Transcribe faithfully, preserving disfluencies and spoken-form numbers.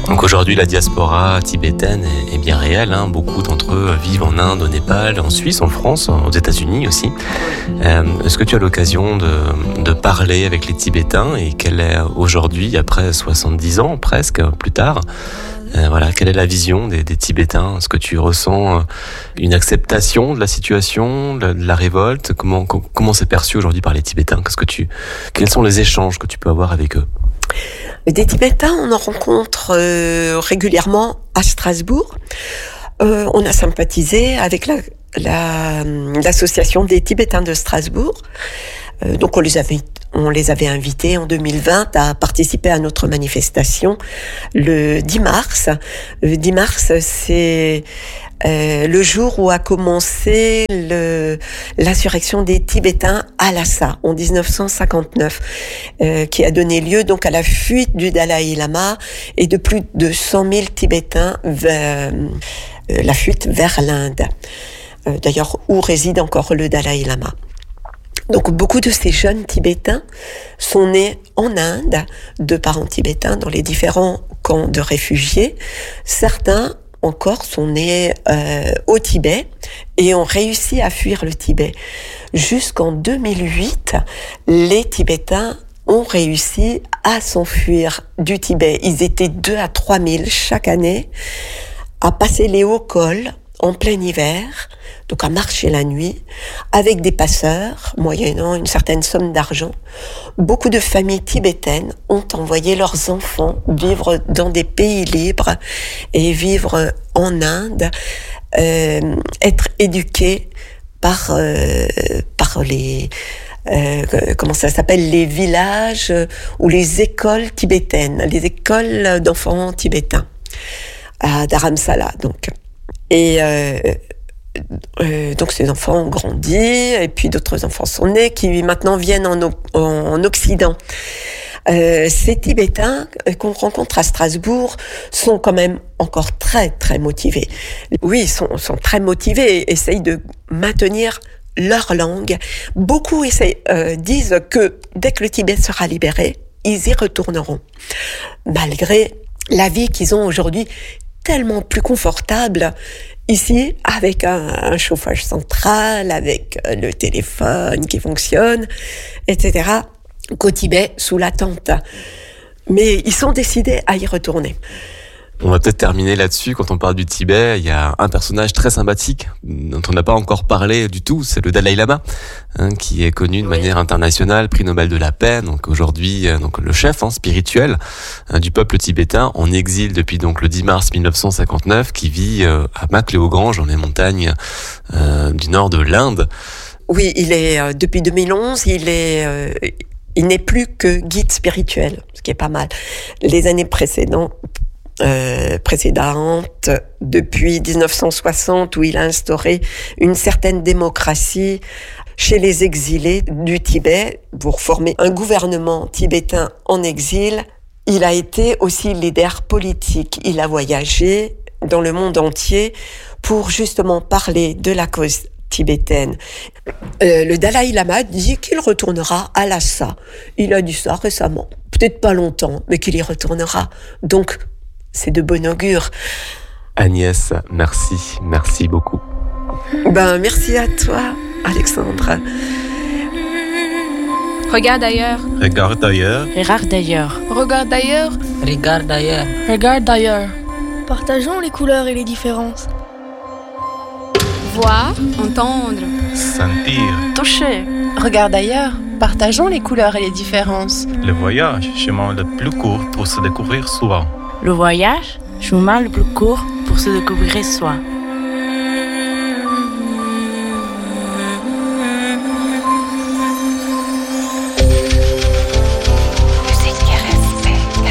Donc aujourd'hui, la diaspora tibétaine est, est bien réelle. Hein. Beaucoup d'entre eux vivent en Inde, au Népal, en Suisse, en France, aux États-Unis aussi. Euh, est-ce que tu as l'occasion de, de parler avec les Tibétains et quelle est aujourd'hui, après soixante-dix ans presque, plus tard, euh, voilà, quelle est la vision des, des Tibétains? Est-ce que tu ressens une acceptation de la situation, de la, de la révolte? Comment, comment c'est perçu aujourd'hui par les Tibétains? Qu'est-ce que tu, quels sont les échanges que tu peux avoir avec eux? Des Tibétains, on en rencontre euh, régulièrement à Strasbourg. Euh, on a sympathisé avec la, la, l'association des Tibétains de Strasbourg. Euh, donc on les avait, on les avait invités en deux mille vingt à participer à notre manifestation le dix mars. Le dix mars, c'est euh, le jour où a commencé le, l'insurrection des Tibétains à Lhasa en dix-neuf cent cinquante-neuf, euh, qui a donné lieu donc à la fuite du Dalai Lama et de plus de cent mille Tibétains vers euh, la fuite vers l'Inde. Euh, d'ailleurs, où réside encore le Dalai Lama. Donc beaucoup de ces jeunes Tibétains sont nés en Inde, de parents tibétains dans les différents camps de réfugiés. Certains encore sont nés euh, au Tibet et ont réussi à fuir le Tibet. Jusqu'en deux mille huit, les Tibétains ont réussi à s'enfuir du Tibet. Ils étaient deux à trois mille chaque année à passer les hauts cols en plein hiver, donc à marcher la nuit, avec des passeurs, moyennant une certaine somme d'argent. Beaucoup de familles tibétaines ont envoyé leurs enfants vivre dans des pays libres et vivre en Inde, euh, être éduqués par, euh, par les... Euh, comment ça s'appelle, les villages ou les écoles tibétaines, les écoles d'enfants tibétains, à Dharamsala, donc. Et euh, euh, donc ces enfants ont grandi, et puis d'autres enfants sont nés, qui maintenant viennent en, en Occident. Euh, ces Tibétains qu'on rencontre à Strasbourg sont quand même encore très très motivés. Oui, ils sont, sont très motivés et essayent de maintenir leur langue. Beaucoup essayent, euh, disent que dès que le Tibet sera libéré, ils y retourneront, malgré la vie qu'ils ont aujourd'hui tellement plus confortable ici, avec un, un chauffage central, avec le téléphone qui fonctionne, et cetera, qu'au Tibet, sous la tente. Mais ils sont décidés à y retourner. On va peut-être terminer là-dessus. Quand on parle du Tibet, il y a un personnage très sympathique dont on n'a pas encore parlé du tout, c'est le Dalai Lama, hein, qui est connu de manière internationale, prix Nobel de la paix, donc aujourd'hui euh, donc le chef hein, spirituel hein, du peuple tibétain, en exil depuis donc le dix mars mille neuf cent cinquante-neuf, qui vit euh, à Makléogrange, dans les montagnes euh, du nord de l'Inde. Oui, il est euh, depuis deux mille onze, il est euh, il n'est plus que guide spirituel, ce qui est pas mal. Les années précédentes Euh, précédente, depuis dix-neuf cent soixante, où il a instauré une certaine démocratie chez les exilés du Tibet pour former un gouvernement tibétain en exil. Il a été aussi leader politique. Il a voyagé dans le monde entier pour justement parler de la cause tibétaine. Euh, le Dalai Lama dit qu'il retournera à Lhasa. Il a dit ça récemment, peut-être pas longtemps, mais qu'il y retournera. Donc, c'est de bon augure. Agnès, merci, merci beaucoup. Ben, merci à toi, Alexandre. Regarde ailleurs. Regarde ailleurs. Regarde ailleurs. Regarde ailleurs. Regarde ailleurs. Regarde ailleurs. Partageons les couleurs et les différences. Voir, entendre. Sentir. Toucher. Regarde ailleurs. Partageons les couleurs et les différences. Le voyage, chemin le plus court pour se découvrir soi. Le voyage, chemin le plus court pour se découvrir soi.